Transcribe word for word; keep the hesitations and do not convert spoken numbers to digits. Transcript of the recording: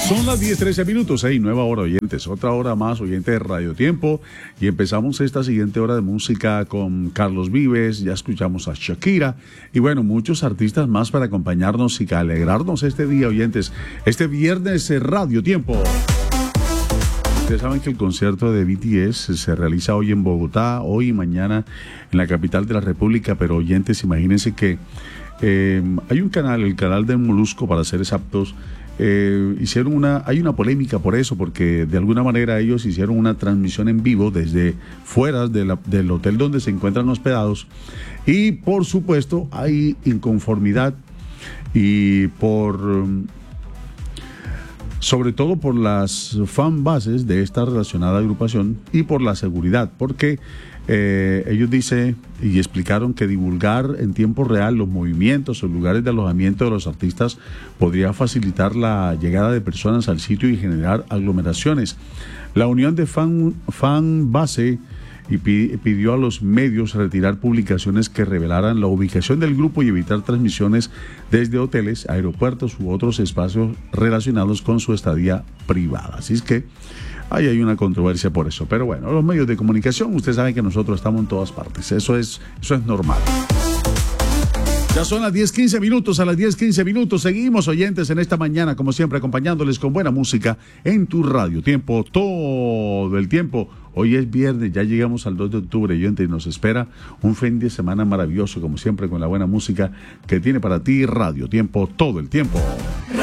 Son las diez trece minutos, hey, nueva hora, oyentes, otra hora más, oyente de Radio Tiempo, y empezamos esta siguiente hora de música con Carlos Vives, ya escuchamos a Shakira, y bueno, muchos artistas más para acompañarnos y alegrarnos este día, oyentes, este viernes Radio Tiempo. Ustedes saben que el concierto de B T S se realiza hoy en Bogotá, hoy y mañana en la capital de la República, pero oyentes, imagínense que eh, hay un canal, el canal de Molusco, para ser exactos. Eh, hicieron una, hay una polémica por eso, porque de alguna manera ellos hicieron una transmisión en vivo desde fuera de la, del hotel donde se encuentran hospedados, y por supuesto hay inconformidad y por sobre todo por las fan bases de esta relacionada agrupación y por la seguridad, porque Eh, ellos dicen y explicaron que divulgar en tiempo real los movimientos o lugares de alojamiento de los artistas podría facilitar la llegada de personas al sitio y generar aglomeraciones. La unión de fan, fan base y pidió a los medios retirar publicaciones que revelaran la ubicación del grupo y evitar transmisiones desde hoteles, aeropuertos u otros espacios relacionados con su estadía privada. Así es que ahí hay una controversia por eso. Pero bueno, los medios de comunicación, ustedes saben que nosotros estamos en todas partes. Eso es, eso es normal. Ya son las diez quince minutos, a las diez quince minutos. Seguimos, oyentes, en esta mañana, como siempre, acompañándoles con buena música en tu Radio Tiempo, todo el tiempo. Hoy es viernes, ya llegamos al dos de octubre, oyentes, y nos espera un fin de semana maravilloso, como siempre, con la buena música que tiene para ti Radio Tiempo todo el tiempo.